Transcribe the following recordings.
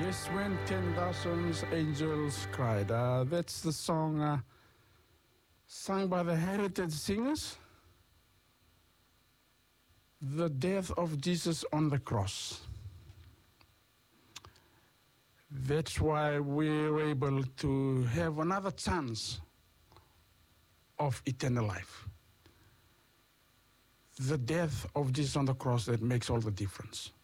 Yes, when 10,000 angels cried. That's the song sung by the Heritage Singers. The death of Jesus on the cross. That's why we're able to have another chance of eternal life. The death of Jesus on the cross that makes all the difference.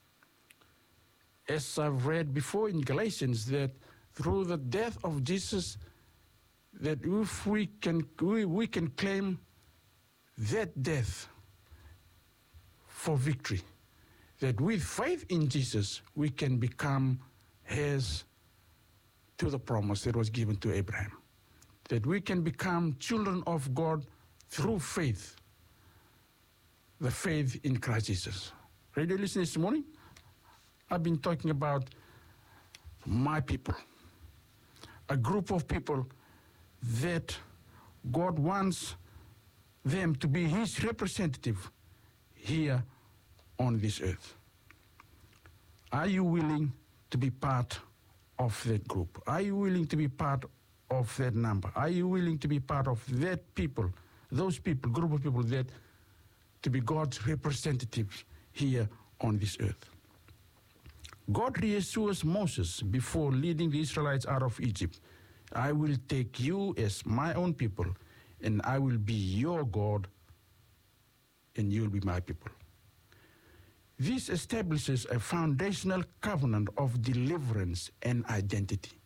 As I've read before in Galatians, that through the death of Jesus, that if we can claim that death for victory, that with faith in Jesus, we can become heirs to the promise that was given to Abraham. That we can become children of God through faith, the faith in Christ Jesus. Radio listeners, this morning, I've been talking about my people, a group of people that God wants them to be His representative here on this earth. Are you willing to be part of that group? Are you willing to be part of that number? Are you willing to be part of that people, those people, group of people that to be God's representatives here on this earth? God reassures Moses before leading the Israelites out of Egypt. I will take you as my own people, and I will be your God, and you'll be my people. This establishes a foundational covenant of deliverance and identity.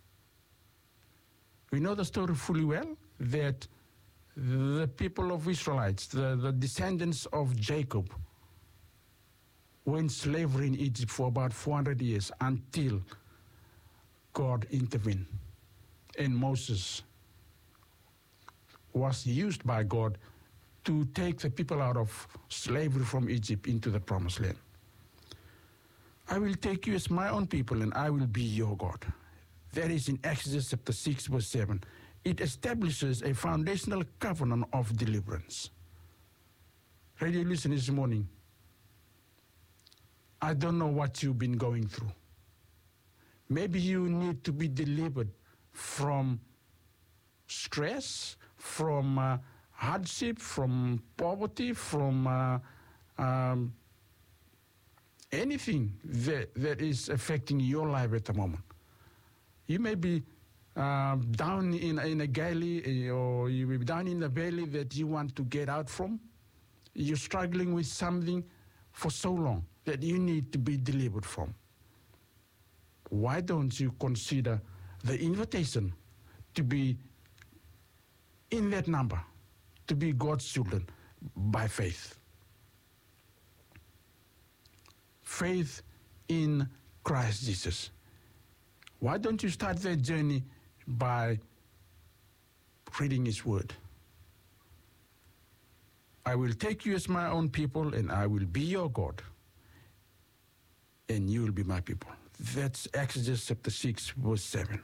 We know the story fully well, that the people of Israelites, the descendants of Jacob, were in slavery in Egypt for about 400 years until God intervened. And Moses was used by God to take the people out of slavery from Egypt into the promised land. I will take you as my own people, and I will be your God. That is in Exodus chapter 6, verse 7. It establishes a foundational covenant of deliverance. Radio listeners this morning, I don't know what you've been going through. Maybe you need to be delivered from stress, from hardship, from poverty, from anything that is affecting your life at the moment. You may be down in a galley, or you may be down in a valley that you want to get out from. You're struggling with something for so long that you need to be delivered from. Why don't you consider the invitation to be in that number, to be God's children by faith? Faith in Christ Jesus. Why don't you start that journey by reading His Word? I will take you as my own people, and I will be your God, and you will be my people. That's Exodus chapter 6, verse 7.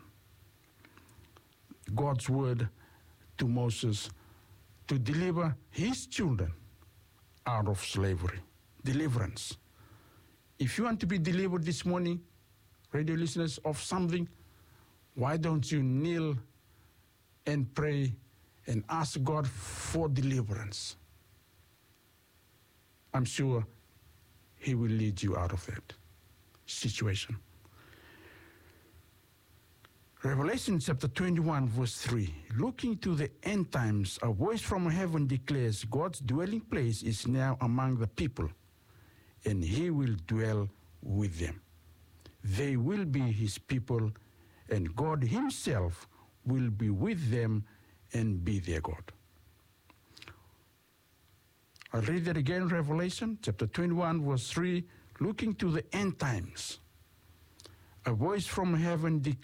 God's word to Moses to deliver his children out of slavery. Deliverance. If you want to be delivered this morning, radio listeners, of something, why don't you kneel and pray and ask God for deliverance? I'm sure He will lead you out of that situation. Revelation chapter 21, verse 3. Looking to the end times, a voice from heaven declares, God's dwelling place is now among the people, and He will dwell with them. They will be His people, and God Himself will be with them and be their God. I'll read that again, Revelation chapter 21, verse 3. Looking to the end times, a voice from heaven declares,